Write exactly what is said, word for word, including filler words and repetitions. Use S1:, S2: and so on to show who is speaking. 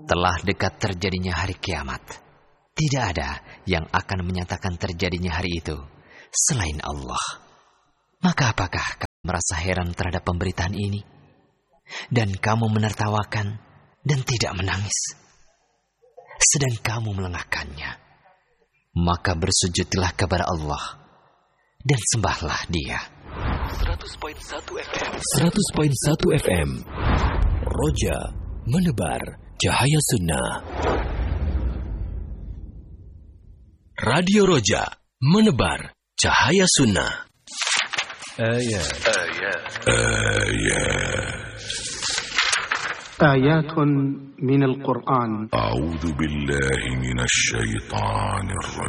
S1: Telah dekat terjadinya hari kiamat. Tidak ada yang akan menyatakan terjadinya hari itu selain Allah. Maka apakah kamu merasa heran terhadap pemberitaan ini? Dan kamu menertawakan dan tidak menangis, sedang kamu melengahkannya. Maka bersujudlah kepada Allah dan sembahlah Dia.
S2: seratus koma satu F M seratus koma satu F M Roja menebar cahaya sunnah. Radio Roja menebar cahaya sunnah.
S3: Ayat
S2: Ayat Ayat
S4: آيات من القرآن.
S5: أعوذ بالله من الشيطان الرجيم